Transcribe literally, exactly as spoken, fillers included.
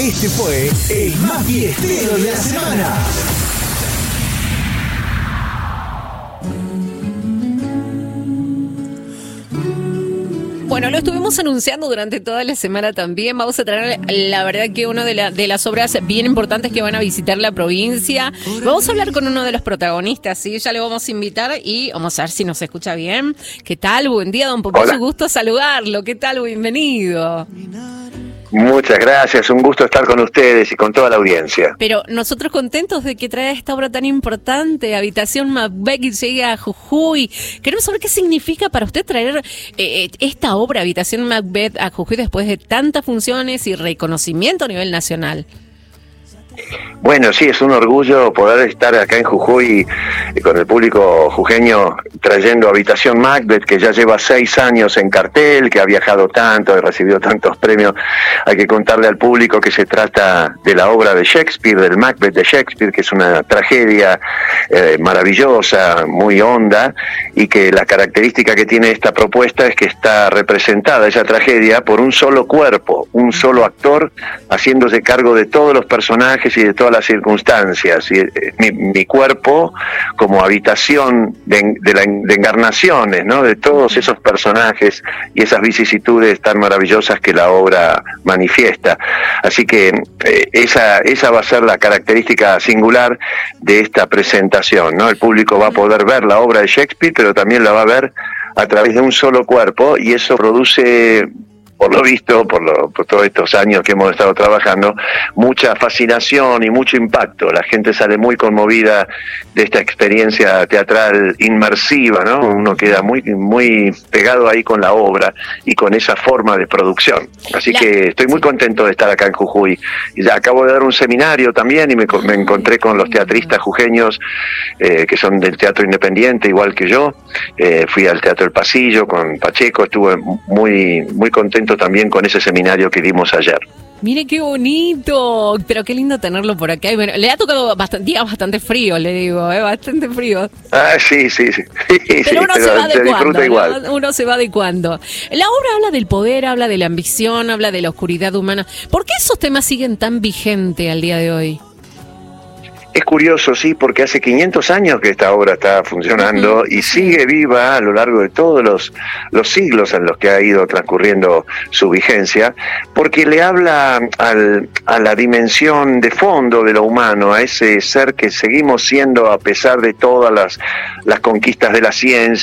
Este fue el más fiestero de la semana. Bueno, lo estuvimos anunciando durante toda la semana también. Vamos a traer, la verdad, que una de, la, de las obras bien importantes que van a visitar la provincia. Vamos a hablar con uno de los protagonistas, ¿sí? Ya le vamos a invitar y vamos a ver si nos escucha bien. ¿Qué tal? Buen día, don Popocho. Gusto saludarlo. ¿Qué tal? Bienvenido. Muchas gracias, un gusto estar con ustedes y con toda la audiencia. Pero nosotros contentos de que trae esta obra tan importante, Habitación Macbeth, y llegue a Jujuy. Queremos saber qué significa para usted traer eh, esta obra, Habitación Macbeth, a Jujuy después de tantas funciones y reconocimiento a nivel nacional. Bueno, sí, es un orgullo poder estar acá en Jujuy con el público jujeño trayendo Habitación Macbeth, que ya lleva seis años en cartel, que ha viajado tanto, ha recibido tantos premios. Hay que contarle al público que se trata de la obra de Shakespeare, del Macbeth de Shakespeare, que es una tragedia eh, maravillosa, muy honda, y que la característica que tiene esta propuesta es que está representada esa tragedia por un solo cuerpo, un solo actor, haciéndose cargo de todos los personajes y de todas las circunstancias. Y, eh, mi, mi cuerpo como habitación de, de, la, de encarnaciones, ¿no?, de todos esos personajes y esas vicisitudes tan maravillosas que la obra manifiesta. Así que eh, esa, esa va a ser la característica singular de esta presentación, ¿no? El público va a poder ver la obra de Shakespeare, pero también la va a ver a través de un solo cuerpo, y eso produce, por lo visto, por, lo, por todos estos años que hemos estado trabajando, mucha fascinación y mucho impacto. La gente sale muy conmovida de esta experiencia teatral inmersiva, ¿no? Uno queda muy, muy pegado ahí con la obra y con esa forma de producción. Así que estoy muy contento de estar acá en Jujuy. Y ya acabo de dar un seminario también y me, me encontré con los teatristas jujeños eh, que son del teatro independiente, igual que yo. Eh, fui al Teatro El Pasillo con Pacheco, estuve muy, muy contento también con ese seminario que dimos ayer. Mire qué bonito, pero qué lindo tenerlo por acá. Y bueno, le ha tocado bastante, días bastante frío, le digo, ¿eh? Bastante frío. Ah, sí, sí, sí. Pero sí, uno pero se va adecuando, se igual. ¿no? Uno se va adecuando. La obra habla del poder, habla de la ambición, habla de la oscuridad humana. ¿Por qué esos temas siguen tan vigentes al día de hoy? Es curioso, sí, porque hace quinientos años que esta obra está funcionando uh-huh. y sigue viva a lo largo de todos los, los siglos en los que ha ido transcurriendo su vigencia, porque le habla al, a la dimensión de fondo de lo humano, a ese ser que seguimos siendo a pesar de todas las, las conquistas de la ciencia,